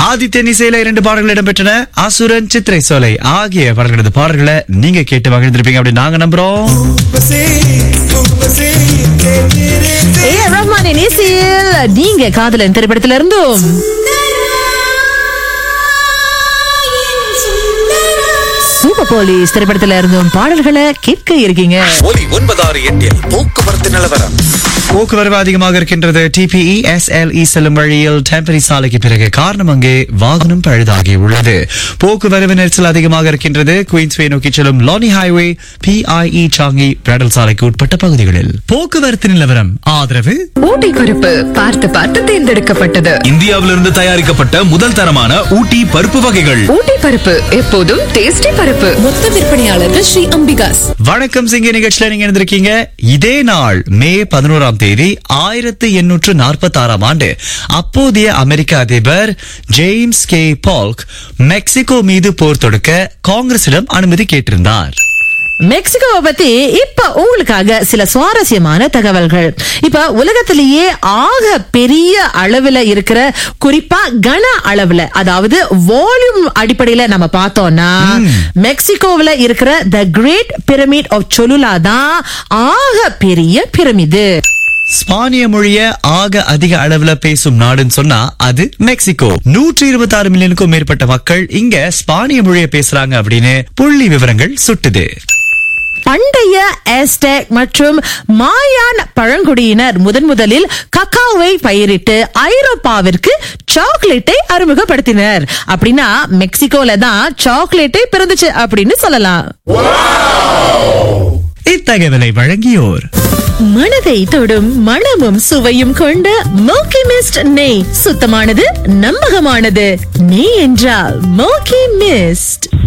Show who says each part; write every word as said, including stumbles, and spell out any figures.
Speaker 1: ஆதித்யன் இசையில இரண்டு பாடல்கள் இடம்பெற்றன. அசுரன், சித்திரை சோலை ஆகிய பாடல்களது பாடல்களை நீங்க கேட்டு மகிழ்ந்திருப்பீங்க அப்படின்னு நாங்க நம்புறோம்.
Speaker 2: ஏ ரஹ்மானின் இசையில் நீங்க காதலன் திரைப்படத்துல இருந்தும் சூப்பர் போலீஸ் திரைப்படத்துல இருந்தும் பாடல்களை கேட்க இருக்கீங்க.
Speaker 3: ஒலி ஒன்பதாறு எட்டில் போக்குவரத்து நிலவரம்.
Speaker 1: போக்குவரவு அதிகமாக இருக்கின்றது. டிபிஇ எஸ்எல்இ செல்லும் வழியில் டெம்பரி சாலைக்கு பிறகு காரணம் அங்கே வாகனம் பழுதாகி உள்ளது. போக்குவரவு நெரிசல் அதிகமாக இருக்கின்றது. குயின்ஸ்வே நோக்கி செல்லும் லானி ஹைவே, பிஐஇ சாங்கி பிராடல் சாலைக்கு உட்பட்ட பகுதிகளில். போக்குவரத்து நிலவரம் ஆதரவு
Speaker 4: ஊட்டி பருப்பு பார்த்து பார்த்து தேர்ந்தெடுக்கப்பட்டது.
Speaker 3: இந்தியாவிலிருந்து தயாரிக்கப்பட்ட முதல் தரமான ஊட்டி பருப்பு வகைகள்.
Speaker 4: ஊட்டி பருப்பு எப்போதும் டேஸ்டி பருப்பு. மொத்த விற்பனையாளர்கள் ஸ்ரீ அம்பிகாஸ்.
Speaker 1: வணக்கம் சிங்கி நிகழ்ச்சியில நீங்க இருந்திருக்கீங்க. இதே நாள் மே பதினோராம் தேதி ஆயிரத்தி எண்ணூற்று நாற்பத்தி ஆறாம் ஆண்டு அப்போதைய அமெரிக்க அதிபர் ஜேம்ஸ் கே பால்க் மெக்சிகோ மீது போர் தொடுக்க காங்கிரசிடம் அனுமதி கேட்டிருந்தார்.
Speaker 2: மெக்சிகோவை பத்தி இப்ப உங்களுக்காக சில சுவாரஸ்யமான தகவல்கள். இப்ப உலகத்திலேயே ஆக பெரிய அளவுல இருக்கிற, குறிப்பா கன அளவுல, அதாவது வால்யூம் அடிப்படையில நம்ம பார்த்தோம்னா மெக்சிகோவில் இருக்கிற த கிரேட் பிரமிட் ஆஃப் சொலுலா தான் ஆக பெரிய பிரமிடு.
Speaker 1: ஸ்பானிய மொழிய ஆக அதிக அளவுல பேசும் நாடுன்னு சொன்னா அது மெக்சிகோ. நூற்றி இருபத்தி ஆறு மில்லியனுக்கும் மேற்பட்ட மக்கள் இங்க ஸ்பானிய மொழியை பேசுறாங்க அப்படின்னு புள்ளி விவரங்கள் சுட்டுது.
Speaker 2: பண்டைய ஆஸ்டெக் மற்றும் மாயான் பழங்குடியினர் முதன் முதலில் கக்காவை பயிரிட்டு ஐரோப்பாவிற்கு சாக்லேட்டை அறிமுகப்படுத்தினர். அப்படின்னா மெக்சிகோல தான் சாக்லேட்டை பிறந்துச்சு அப்படின்னு சொல்லலாம்.
Speaker 1: இத்தகவலை வழங்கியோர்
Speaker 2: மனதை தொடும் மணமும் சுவையும் கொண்ட மோக்கி மிஸ்ட் நெய். சுத்தமானது, நம்பகமானது. நெய் என்றால் மோக்கி மிஸ்ட்.